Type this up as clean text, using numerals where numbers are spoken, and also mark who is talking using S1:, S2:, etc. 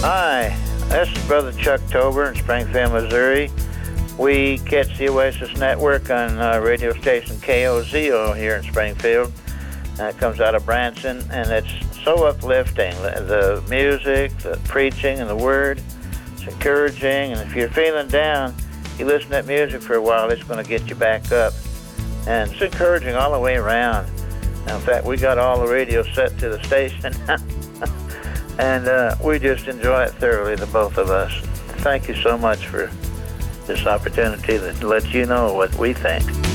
S1: Hi, this is Brother Chuck Tober in Springfield, Missouri. We catch the Oasis Network on radio station KOZO here in Springfield. It comes out of Branson, and it's so uplifting. The music, the preaching, and the word, it's encouraging. And if you're feeling down, you listen to that music for a while, it's going to get you back up. And it's encouraging all the way around. Now, in fact, we got all the radio set to the station. And we just enjoy it thoroughly, the both of us. Thank you so much for this opportunity to let you know what we think.